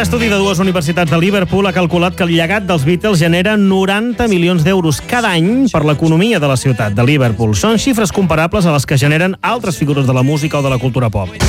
estudi de dues universitats de Liverpool ha calculat que el llegat dels Beatles genera 90 milions d'euros cada any per l'economia de la ciutat de Liverpool. Són xifres comparables a les que generen altres figures de la música o de la cultura pop.